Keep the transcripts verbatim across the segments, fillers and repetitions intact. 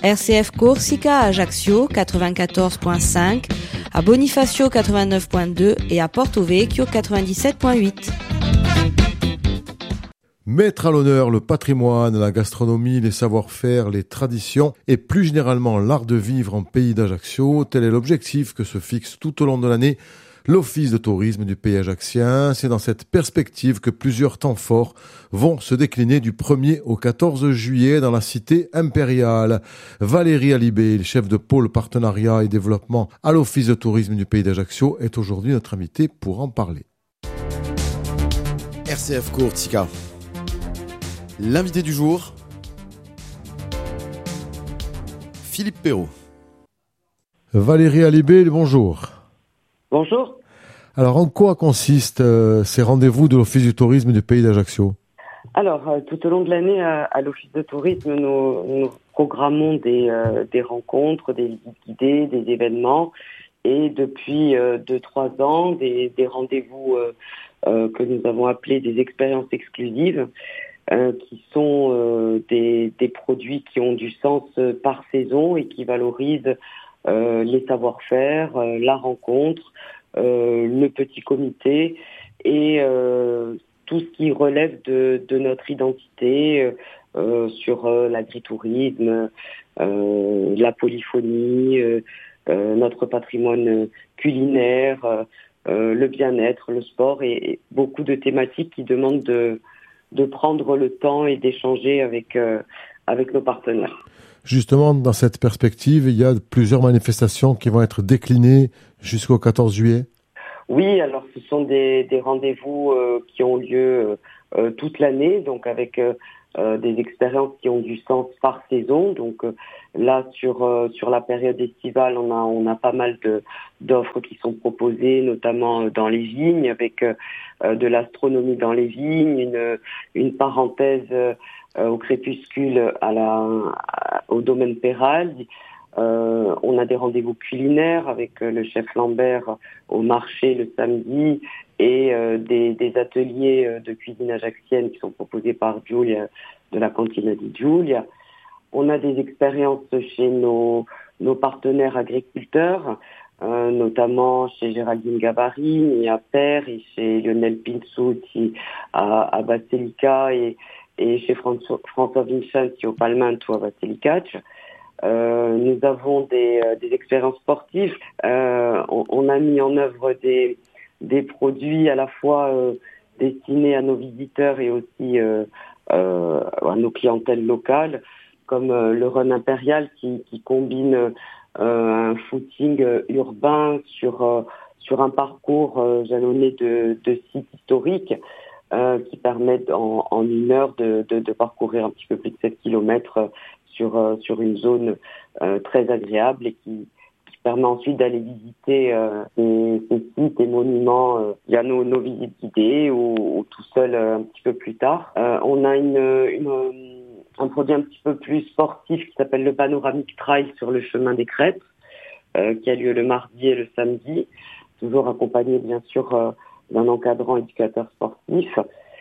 R C F Corsica à Ajaccio quatre-vingt-quatorze virgule cinq, à Bonifacio quatre-vingt-neuf virgule deux et à Porto Vecchio quatre-vingt-dix-sept virgule huit. Mettre à l'honneur le patrimoine, la gastronomie, les savoir-faire, les traditions et plus généralement l'art de vivre en pays d'Ajaccio, tel est l'objectif que se fixe tout au long de l'année l'Office de tourisme du pays ajaccien. C'est dans cette perspective que plusieurs temps forts vont se décliner du premier au quatorze juillet dans la cité impériale. Valérie Alibé, chef de pôle partenariat et développement à l'Office de tourisme du pays d'Ajaccio, est aujourd'hui notre invité pour en parler. R C F Corsica. L'invité du jour, Philippe Perrault. Valérie Alibé, bonjour. Bonjour. Alors, en quoi consistent euh, ces rendez-vous de l'Office du tourisme du pays d'Ajaccio ? Alors, euh, tout au long de l'année, à, à l'Office de tourisme, nous, nous programmons des, euh, des rencontres, des visites guidées, des événements, et depuis euh, deux, trois ans, des, des rendez-vous euh, euh, que nous avons appelés des expériences exclusives, euh, qui sont euh, des, des produits qui ont du sens euh, par saison et qui valorisent euh, les savoir-faire, euh, la rencontre, euh, le petit comité et euh, tout ce qui relève de, de notre identité euh, sur euh, l'agritourisme, euh, la polyphonie, euh, euh, notre patrimoine culinaire, euh, le bien-être, le sport et, et beaucoup de thématiques qui demandent de, de prendre le temps et d'échanger avec, euh, avec nos partenaires. Justement, dans cette perspective, il y a plusieurs manifestations qui vont être déclinées jusqu'au quatorze juillet. Oui, alors ce sont des, des rendez-vous euh, qui ont lieu euh, toute l'année, donc avec euh, euh, des expériences qui ont du sens par saison. Donc euh, là, sur euh, sur la période estivale, on a on a pas mal de d'offres qui sont proposées, notamment dans les vignes, avec euh, de l'astronomie dans les vignes, une une parenthèse euh, au crépuscule à la à, au domaine Péral. Euh, on a des rendez-vous culinaires avec euh, le chef Lambert au marché le samedi et euh, des, des ateliers euh, de cuisine ajaccienne qui sont proposés par Giulia de la Cantina di Giulia. On a des expériences chez nos, nos partenaires agriculteurs, euh, notamment chez Géraldine Gabarini à Père et chez Lionel Pinzuti à, à Basilicata et, et chez François, François Vincenzi au Palmanto à Basilicata. Euh, nous avons des, euh, des expériences sportives. Euh, on, on a mis en œuvre des, des produits à la fois euh, destinés à nos visiteurs et aussi euh, euh, à nos clientèles locales, comme euh, le Run Impérial qui, qui combine euh, un footing urbain sur, euh, sur un parcours euh, jalonné de, de sites historiques euh, qui permettent en, en une heure de, de, de parcourir un petit peu plus de sept kilomètres sur euh, sur une zone euh, très agréable et qui, qui permet ensuite d'aller visiter euh, ces, ces sites et monuments euh, via nos, nos visites guidées ou, ou tout seul euh, un petit peu plus tard. Euh, on a une, une un produit un petit peu plus sportif qui s'appelle le Panoramic Trail sur le chemin des Crêtes, euh, qui a lieu le mardi et le samedi, toujours accompagné bien sûr euh, d'un encadrant éducateur sportif.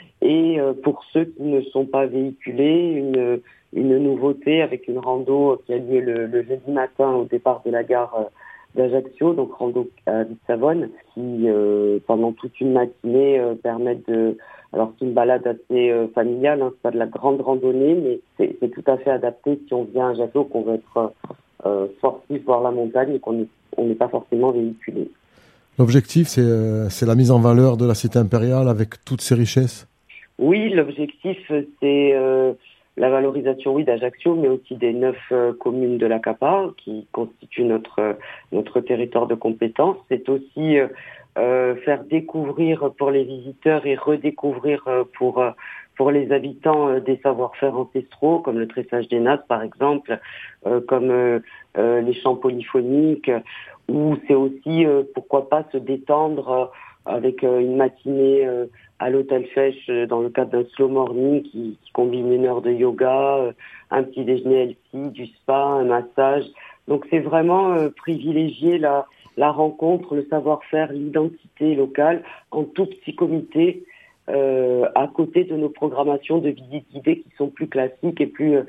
Et euh, pour ceux qui ne sont pas véhiculés, une une nouveauté avec une rando qui a lieu le, le jeudi matin au départ de la gare euh, d'Ajaccio, donc rando à Ville-Savonne, qui euh, pendant toute une matinée euh, permet de... Alors c'est une balade assez euh, familiale, hein, c'est pas de la grande randonnée, mais c'est, c'est tout à fait adapté si on vient à Ajaccio, qu'on veut être euh, sportif, voir la montagne et qu'on n'est on n'est pas forcément véhiculé. L'objectif, c'est, euh, c'est la mise en valeur de la cité impériale avec toutes ses richesses. Oui, l'objectif, c'est... Euh, la valorisation, oui, d'Ajaccio, mais aussi des neuf euh, communes de l'A C A P A qui constituent notre euh, notre territoire de compétence. C'est aussi euh, euh, faire découvrir pour les visiteurs et redécouvrir euh, pour euh, pour les habitants euh, des savoir-faire ancestraux, comme le tressage des nattes, par exemple, euh, comme euh, euh, les chants polyphoniques, ou c'est aussi, euh, pourquoi pas, se détendre euh, avec euh, une matinée euh, à l'hôtel Fèche dans le cadre d'un slow morning qui, qui combine une heure de yoga, euh, un petit déjeuner healthy, du spa, un massage. Donc c'est vraiment euh, privilégier la, la rencontre, le savoir-faire, l'identité locale en tout petit comité euh, à côté de nos programmations de visites guidées qui sont plus classiques et plus, euh,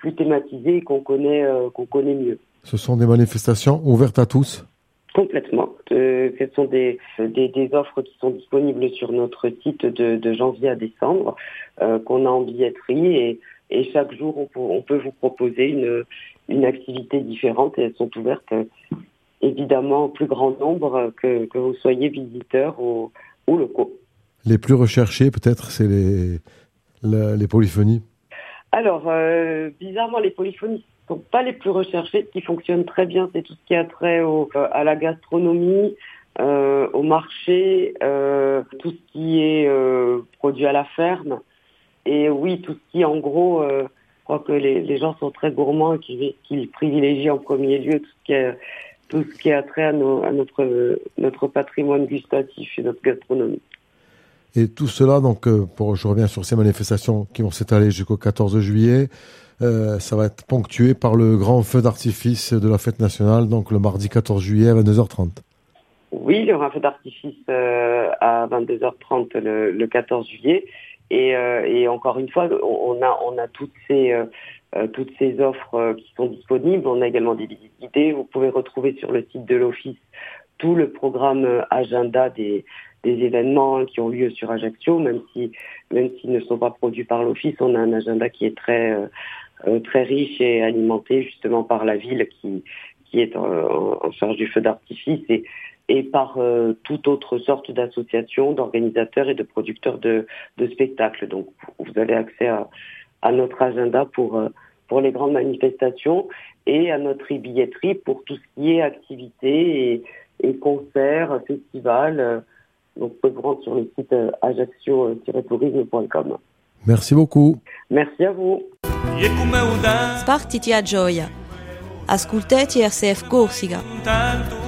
plus thématisées et qu'on connaît, euh, qu'on connaît mieux. Ce sont des manifestations ouvertes à tous ? Complètement. Euh, ce sont des, des, des offres qui sont disponibles sur notre site de, de janvier à décembre, euh, qu'on a en billetterie et, et chaque jour on peut, on peut vous proposer une, une activité différente et elles sont ouvertes euh, évidemment au plus grand nombre, que, que vous soyez visiteurs ou, ou locaux. Les plus recherchés peut-être, c'est les, la, les polyphonies ? Alors, euh, bizarrement, les polyphonies ne sont pas les plus recherchées. Ce qui fonctionne très bien, c'est tout ce qui a trait au, euh, à la gastronomie, euh, au marché, euh, tout ce qui est euh, produit à la ferme. Et oui, tout ce qui est en gros, euh, je crois que les, les gens sont très gourmands et qu'ils, qu'ils privilégient en premier lieu tout ce qui est, tout ce qui a trait à, nos, à notre, notre patrimoine gustatif et notre gastronomie. Et tout cela, donc, pour, je reviens sur ces manifestations qui vont s'étaler jusqu'au quatorze juillet, euh, ça va être ponctué par le grand feu d'artifice de la fête nationale, donc le mardi quatorze juillet à vingt-deux heures trente. Oui, il y aura un feu d'artifice euh, à vingt-deux heures trente le, le quatorze juillet. Et, euh, et encore une fois, on a, on a toutes ces, euh, toutes ces offres euh, qui sont disponibles. On a également des visites guidées. Vous pouvez retrouver sur le site de l'Office tout le programme euh, agenda des des événements qui ont lieu sur Ajaccio, même si même s'ils ne sont pas produits par l'Office, on a un agenda qui est très euh, très riche et alimenté justement par la ville qui qui est en, en charge du feu d'artifice et et par euh, toute autre sorte d'associations, d'organisateurs et de producteurs de de spectacles. Donc vous avez accès à à notre agenda pour euh, pour les grandes manifestations et à notre e-billetterie pour tout ce qui est activités et, et concerts, festivals. Euh, Donc, vous pouvez vous rendre sur le site ajaccio tiret tourisme point com. Merci beaucoup. Merci à vous. Spartiti a gioia. Ascoltati R C F Corsica.